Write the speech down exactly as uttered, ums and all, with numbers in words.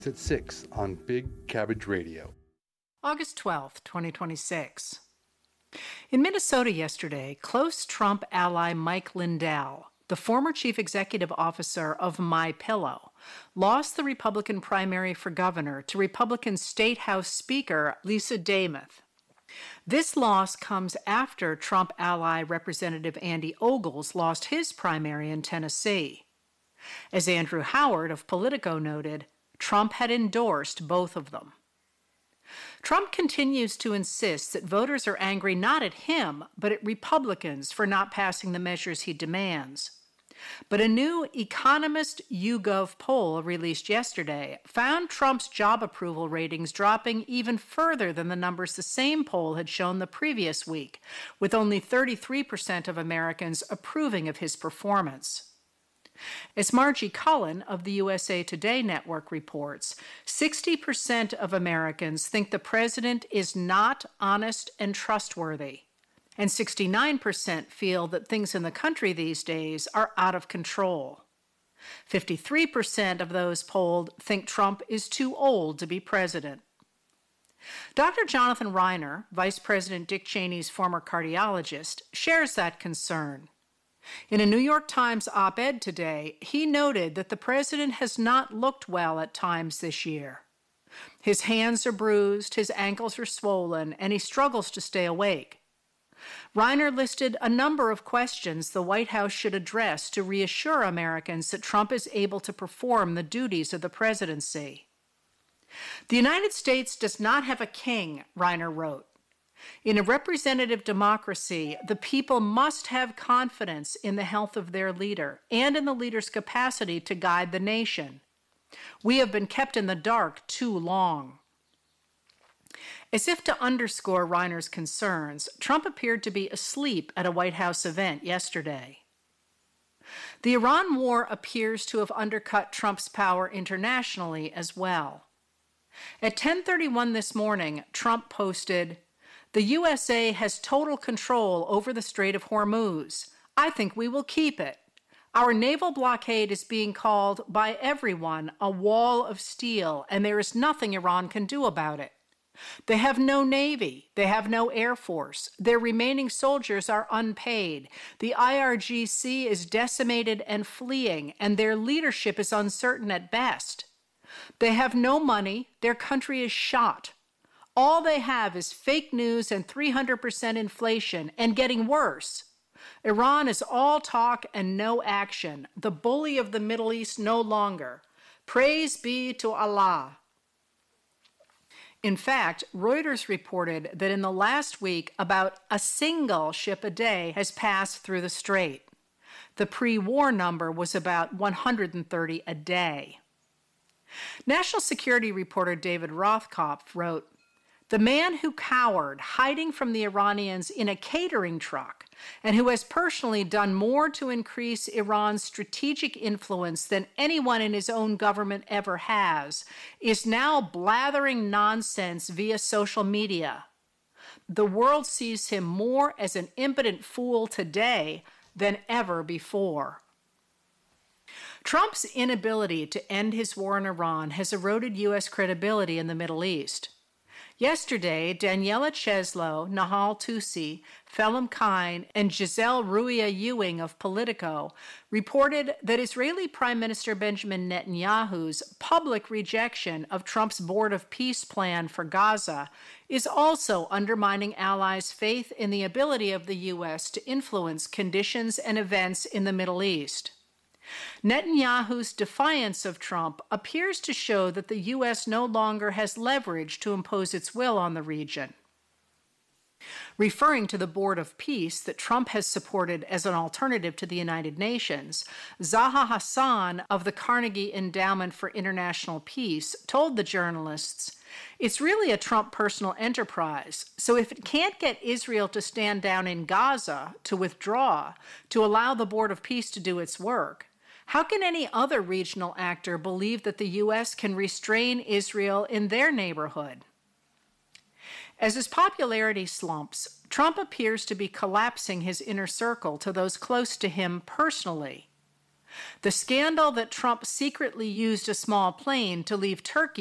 It's at six on Big Cabbage Radio. August twelfth, twenty twenty-six. In Minnesota yesterday, close Trump ally Mike Lindell, the former chief executive officer of MyPillow, lost the Republican primary for governor to Republican State House Speaker Lisa Demuth. This loss comes after Trump ally Representative Andy Ogles lost his primary in Tennessee. As Andrew Howard of Politico noted, Trump had endorsed both of them. Trump continues to insist that voters are angry not at him, but at Republicans for not passing the measures he demands. But a new Economist YouGov poll released yesterday found Trump's job approval ratings dropping even further than the numbers the same poll had shown the previous week, with only thirty-three percent of Americans approving of his performance. As Margie Cullen of the U S A Today network reports, sixty percent of Americans think the president is not honest and trustworthy, and sixty-nine percent feel that things in the country these days are out of control. fifty-three percent of those polled think Trump is too old to be president. Doctor Jonathan Reiner, Vice President Dick Cheney's former cardiologist, shares that concern. In a New York Times op-ed today, he noted that the president has not looked well at times this year. His hands are bruised, his ankles are swollen, and he struggles to stay awake. Reiner listed a number of questions the White House should address to reassure Americans that Trump is able to perform the duties of the presidency. The United States does not have a king, Reiner wrote. In a representative democracy, the people must have confidence in the health of their leader and in the leader's capacity to guide the nation. We have been kept in the dark too long. As if to underscore Reiner's concerns, Trump appeared to be asleep at a White House event yesterday. The Iran war appears to have undercut Trump's power internationally as well. At ten thirty-one this morning, Trump posted, "The U S A has total control over the Strait of Hormuz. I think we will keep it. Our naval blockade is being called by everyone a wall of steel, and there is nothing Iran can do about it. They have no navy. They have no air force. Their remaining soldiers are unpaid. The I R G C is decimated and fleeing, and their leadership is uncertain at best. They have no money. Their country is shot. All they have is fake news and three hundred percent inflation, and getting worse. Iran is all talk and no action, the bully of the Middle East no longer. Praise be to Allah." In fact, Reuters reported that in the last week, about a single ship a day has passed through the strait. The pre-war number was about one hundred thirty a day. National security reporter David Rothkopf wrote, "The man who cowered, hiding from the Iranians in a catering truck, and who has personally done more to increase Iran's strategic influence than anyone in his own government ever has, is now blathering nonsense via social media. The world sees him more as an impotent fool today than ever before." Trump's inability to end his war in Iran has eroded U S credibility in the Middle East. Yesterday, Daniela Cheslow, Nahal Tusi, Phelim Kine, and Giselle Ruia Ewing of Politico reported that Israeli Prime Minister Benjamin Netanyahu's public rejection of Trump's Board of Peace plan for Gaza is also undermining allies' faith in the ability of the U S to influence conditions and events in the Middle East. Netanyahu's defiance of Trump appears to show that the U S no longer has leverage to impose its will on the region. Referring to the Board of Peace that Trump has supported as an alternative to the United Nations, Zaha Hassan of the Carnegie Endowment for International Peace told the journalists, "It's really a Trump personal enterprise, so if it can't get Israel to stand down in Gaza, to withdraw, to allow the Board of Peace to do its work, how can any other regional actor believe that the U S can restrain Israel in their neighborhood?" As his popularity slumps, Trump appears to be collapsing his inner circle to those close to him personally. The scandal that Trump secretly used a small plane to leave Turkey